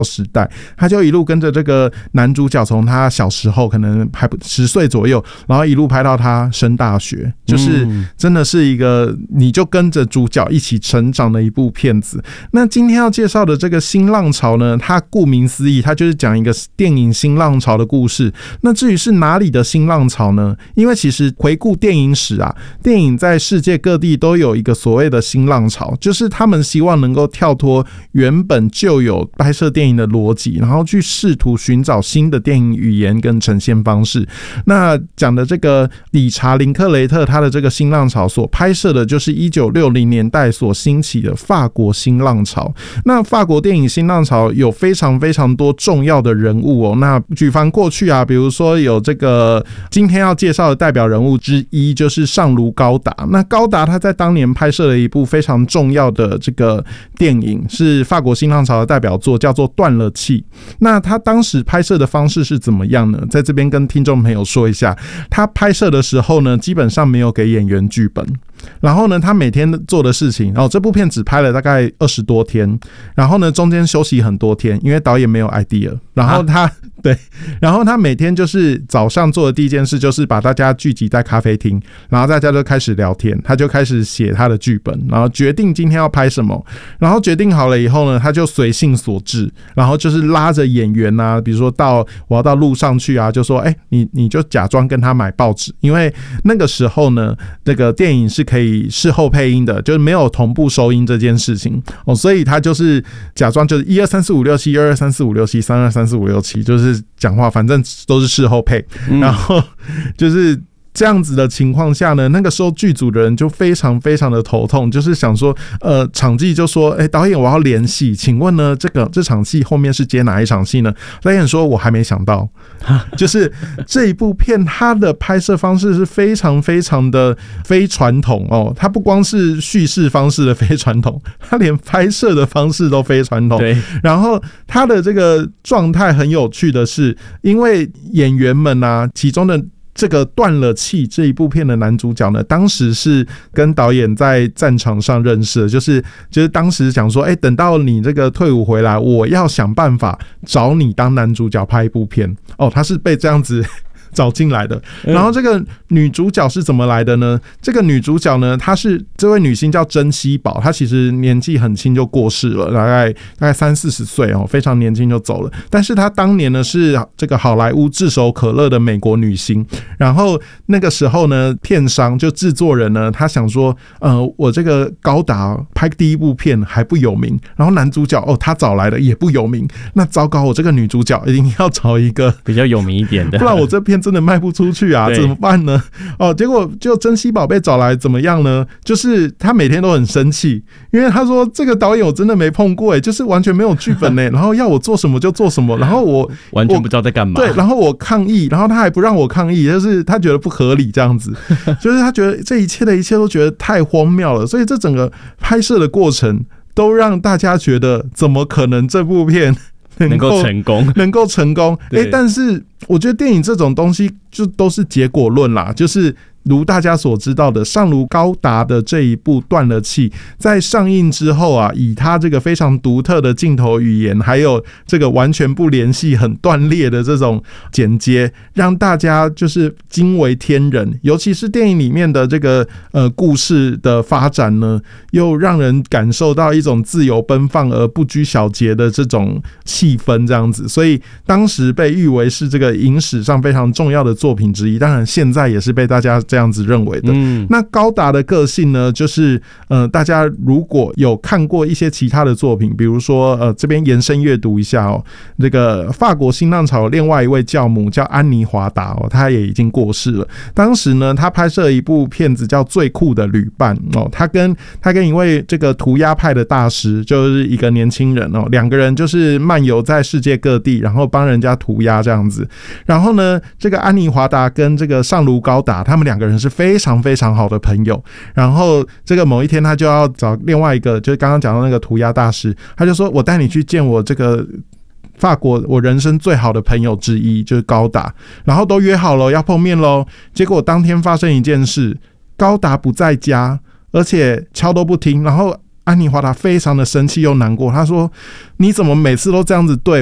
时代，他就一路跟着这个男主角从他小时候可能还不10岁左右，然后一路拍到他升大学，就是真的是一个你就跟着主角一起成长的一部片子。那今天要介绍的这个新浪潮呢，它顾名思义，它就是讲一个电影新浪潮的故事。那至于是哪里的新浪潮呢？因为其实回顾电影史啊，电影在世界各地都有一个所谓的新浪潮，就是他们希望能够跳脱原本就有拍摄电影的逻辑，然后去试图寻找新的电影语言跟呈现方式。那讲的这个理查·林克雷特，他的这个新浪潮所拍摄的就是1960年代所兴起的法国新浪潮。那法国电影新浪潮有非常非常多重要的人物哦。那举凡过去啊，比如说有这个今天要介绍的代表人物之一就是尚卢高达。那高达他在当年拍摄了一部非常重要的这个电影，是法国新浪潮的代表作，叫做《断了气》。那他当时拍摄的方式是怎么样呢？在这边跟听众朋友说一下，他拍摄的时候呢，基本上没有给演员剧本。然后呢，他每天做的事情，这部片只拍了大概20多天，然后呢，中间休息很多天，因为导演没有 idea。然后对，然后他每天就是早上做的第一件事就是把大家聚集在咖啡厅，然后大家就开始聊天，他就开始写他的剧本，然后决定今天要拍什么，然后决定好了以后呢，他就随性所致，然后就是拉着演员啊，比如说我要到路上去啊，就说你就假装跟他买报纸，因为那个时候呢，这个电影是可以事后配音的，就是没有同步收音这件事情所以他就是假装就是1 2 3 4 5 6 7 1 2 3 4 5 6 7 3 2 3 4 5 6 7，就是讲话反正都是事后配，然后就是这样子的情况下呢，那个时候剧组的人就非常非常的头痛，就是想说场记就说导演我要连戏，请问呢这场戏后面是接哪一场戏呢？导演说我还没想到。就是这一部片它的拍摄方式是非常非常的非传统它不光是叙事方式的非传统，它连拍摄的方式都非传统。对，然后它的这个状态很有趣的是，因为演员们啊，其中的这个断了气这一部片的男主角呢，当时是跟导演在战场上认识的，就是当时讲说等到你这个退伍回来，我要想办法找你当男主角拍一部片他是被这样子找进来的。然后这个女主角是怎么来的呢？这个女主角呢，她是这位女星叫珍稀宝，她其实年纪很轻就过世了，大概30-40岁非常年轻就走了。但是她当年呢是这个好莱坞炙手可热的美国女星。然后那个时候呢，片商就制作人呢，他想说我这个高达拍第一部片还不有名，然后男主角他找来的也不有名，那糟糕，我这个女主角一定要找一个比较有名一点的， 不然我这片真的卖不出去啊，怎么办呢？结果就珍稀宝贝找来怎么样呢？就是他每天都很生气，因为他说这个导演我真的没碰过就是完全没有剧本然后要我做什么就做什么，然后我完全不知道在干嘛。 对，然后我抗议，然后他还不让我抗议，就是他觉得不合理这样子，就是他觉得这一切的一切都觉得太荒谬了，所以这整个拍摄的过程都让大家觉得怎么可能这部片能够成功但是我觉得电影这种东西就都是结果论啦，就是如大家所知道的，尚卢高达的这一部断了气，在上映之后啊，以他这个非常独特的镜头语言，还有这个完全不联系、很断裂的这种剪接，让大家就是惊为天人。尤其是电影里面的这个故事的发展呢，又让人感受到一种自由奔放而不拘小节的这种气氛，这样子。所以当时被誉为是这个影史上非常重要的作品之一，当然现在也是被大家这样子认为的。那高达的个性呢，就是大家如果有看过一些其他的作品，比如说这边延伸阅读一下这个法国新浪潮另外一位教母叫安妮华达她也已经过世了。当时呢，她拍摄一部片子叫《最酷的旅伴》她跟一位这个涂鸦派的大师，就是一个年轻人两个人就是漫游在世界各地，然后帮人家涂鸦这样子。然后呢，这个安妮华达跟这个尚卢高达他们两个人是非常非常好的朋友。然后这个某一天他就要找另外一个，就是刚刚讲到那个涂鸦大师，他就说我带你去见我这个法国我人生最好的朋友之一，就是高达。然后都约好了要碰面咯，结果当天发生一件事，高达不在家，而且敲都不听，然后安妮华达非常的生气又难过，她说：“你怎么每次都这样子对